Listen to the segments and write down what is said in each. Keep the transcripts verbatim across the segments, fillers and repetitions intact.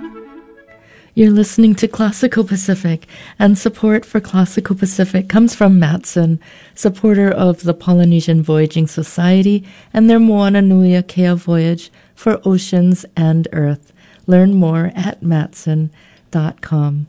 You're listening to Classical Pacific, and support for Classical Pacific comes from Matson, supporter of the Polynesian Voyaging Society and their Moana Nui Akea voyage for oceans and earth. Learn more at matson dot com.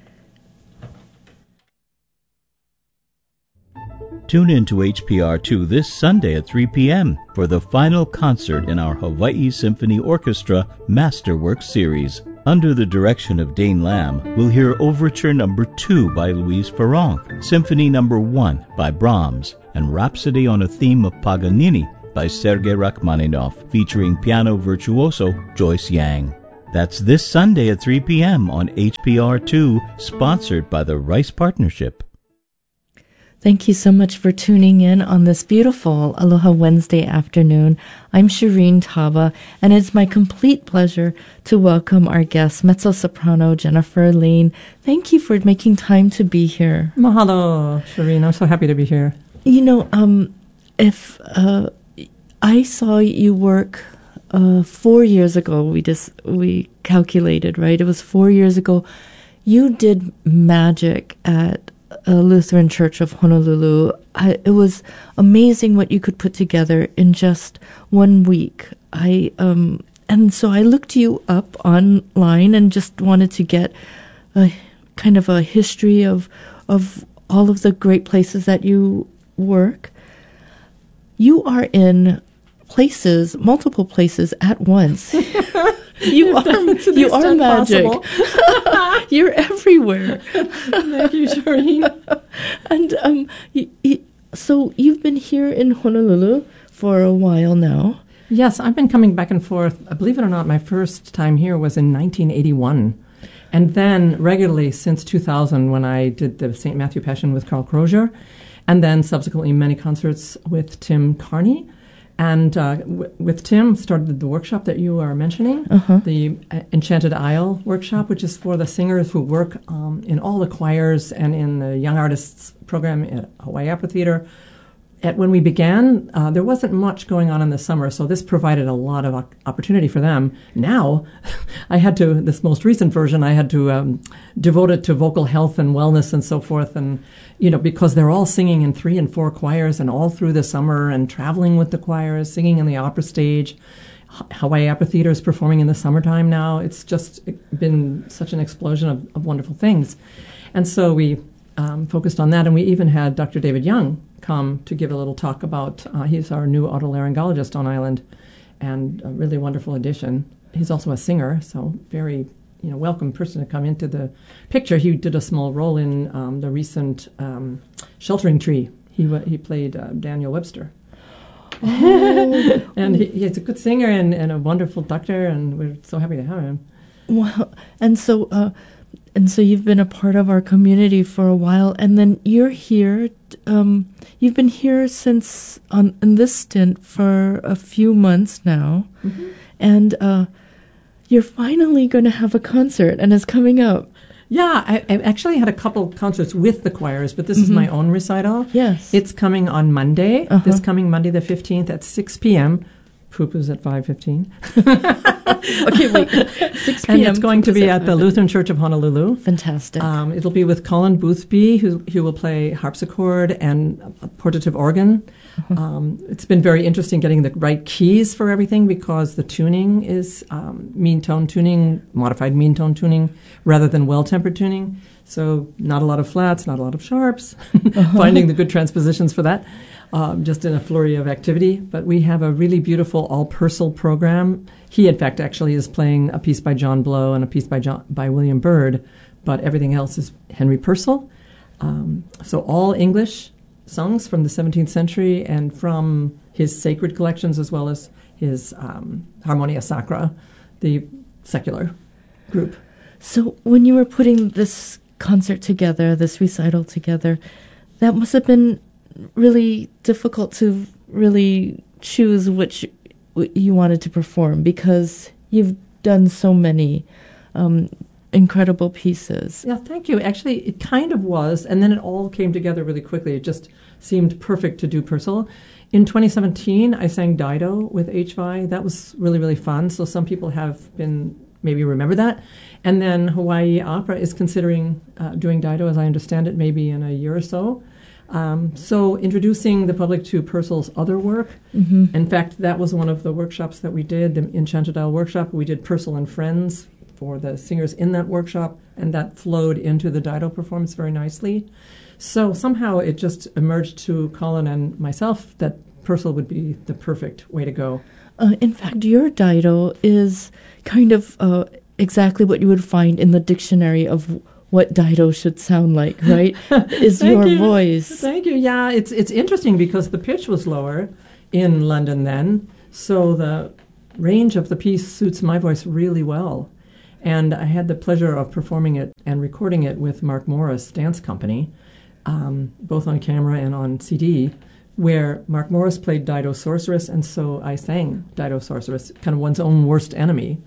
Tune in to H P R two this Sunday at three p.m. for the final concert in our Hawaii Symphony Orchestra Masterwork series. Under the direction of Dane Lamb, we'll hear Overture Number two by Louise Farrenc, Symphony Number one by Brahms, and Rhapsody on a Theme of Paganini by Sergei Rachmaninoff, featuring piano virtuoso Joyce Yang. That's this Sunday at three p.m. on H P R two, sponsored by the Rice Partnership. Thank you so much for tuning in on this beautiful Aloha Wednesday afternoon. I'm Shireen Taba, and it's my complete pleasure to welcome our guest, mezzo-soprano Jennifer Lien. Thank you for making time to be here. Mahalo, Shireen. I'm so happy to be here. You know, um, if uh, I saw you work uh, four years ago, we just we calculated, right? It was four years ago. You did magic at a Lutheran Church of Honolulu. I, it was amazing what you could put together in just one week. I um and so I looked you up online and just wanted to get a kind of a history of of all of the great places that you work. You are in places, multiple places at once. You are you are magic. You're everywhere. Thank you, Shireen. And um, y- y- so you've been here in Honolulu for a while now. Yes, I've been coming back and forth. Believe it or not, my first time here was in nineteen eighty-one. And then regularly since two thousand, when I did the Saint Matthew Passion with Carl Crozier, and then subsequently many concerts with Tim Carney. And uh, w- with Tim, started the workshop that you are mentioning, uh-huh. the uh, Enchanted Isle workshop, which is for the singers who work um, in all the choirs and in the Young Artists program at Hawaii Opera Theater. At, when we began, uh, there wasn't much going on in the summer, so this provided a lot of o- opportunity for them. Now, I had to, this most recent version, I had to um, devote it to vocal health and wellness and so forth, and, you know, because they're all singing in three and four choirs and all through the summer and traveling with the choirs, singing in the opera stage. H- Hawaii Opera Theater is performing in the summertime now. It's just been such an explosion of, of wonderful things. And so we um, focused on that, and we even had Doctor David Young come to give a little talk about, uh, he's our new otolaryngologist on island, and a really wonderful addition. He's also a singer, so very, you know, welcome person to come into the picture. He did a small role in um, the recent um, Sheltering Tree. He w- he played uh, Daniel Webster. Oh. And he, he's a good singer and, and a wonderful doctor, and we're so happy to have him. Wow. And so, uh, and so you've been a part of our community for a while, and then you're here. Um, you've been here since on in this stint for a few months now, mm-hmm. and uh, you're finally going to have a concert, and it's coming up. Yeah, I, I actually had a couple concerts with the choirs, but this mm-hmm. is my own recital. Yes. It's coming on Monday, uh-huh. this coming Monday the fifteenth at six p.m. Poo-poo's at five fifteen. Okay, wait. six p.m. And it's going to be at the Lutheran Church of Honolulu. Fantastic. Um, it'll be with Colin Boothby, who, who will play harpsichord and a portative organ. Uh-huh. Um, it's been very interesting getting the right keys for everything because the tuning is um, mean tone tuning, modified mean tone tuning, rather than well-tempered tuning. So not a lot of flats, not a lot of sharps, uh-huh. finding the good transpositions for that. Um, just in a flurry of activity. But we have a really beautiful all-Purcell program. He, in fact, actually is playing a piece by John Blow and a piece by John, by William Byrd, but everything else is Henry Purcell. Um, so all English songs from the seventeenth century and from his sacred collections as well as his um, Harmonia Sacra, the secular group. So when you were putting this concert together, this recital together, that must have been really difficult to really choose which you wanted to perform because you've done so many um, incredible pieces. Yeah, thank you. Actually, it kind of was, and then it all came together really quickly. It just seemed perfect to do Purcell. In twenty seventeen, I sang Dido with H V I. That was really, really fun. So some people have been maybe remember that. And then Hawaii Opera is considering uh, doing Dido, as I understand it, maybe in a year or so. Um, so introducing the public to Purcell's other work. Mm-hmm. In fact, that was one of the workshops that we did, the Enchanted Isle workshop. We did Purcell and Friends for the singers in that workshop, and that flowed into the Dido performance very nicely. So somehow it just emerged to Colin and myself that Purcell would be the perfect way to go. Uh, in fact, your Dido is kind of uh, exactly what you would find in the dictionary of what Dido should sound like, right? Is your you. voice. Thank you. Yeah, it's it's interesting because the pitch was lower in London then, so the range of the piece suits my voice really well. And I had the pleasure of performing it and recording it with Mark Morris Dance Company, um, both on camera and on C D, where Mark Morris played Dido Sorceress, and so I sang Dido Sorceress, kind of one's own worst enemy.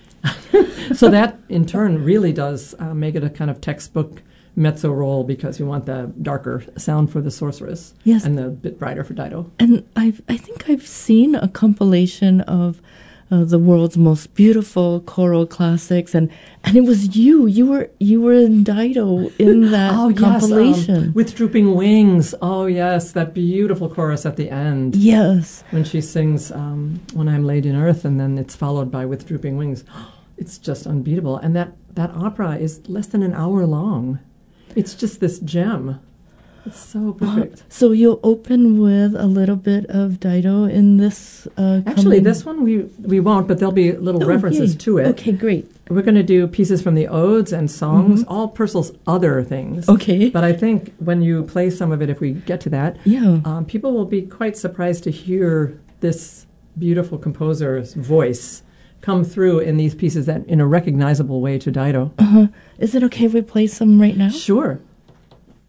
So that, in turn, really does uh, make it a kind of textbook mezzo role because you want the darker sound for the sorceress, yes, and the bit brighter for Dido. And I've, I think I've seen a compilation of uh, the world's most beautiful choral classics, and, and it was you. You were you were in Dido in that oh, compilation. Yes, um, with Drooping Wings. Oh, yes, that beautiful chorus at the end. Yes. When she sings um, When I'm Laid in Earth, and then it's followed by With Drooping Wings. It's just unbeatable. And that, that opera is less than an hour long. It's just this gem. It's so perfect. Uh, so you'll open with a little bit of Dido in this uh, Actually, this one we we won't, but there'll be little oh, references yay. to it. Okay, great. We're going to do pieces from the odes and songs, Mm-hmm. all Purcell's other things. Okay. But I think when you play some of it, if we get to that, Yeah. um, people will be quite surprised to hear this beautiful composer's voice come through in these pieces that in a recognizable way to Dido. Uh-huh. Is it okay if we play some right now? Sure.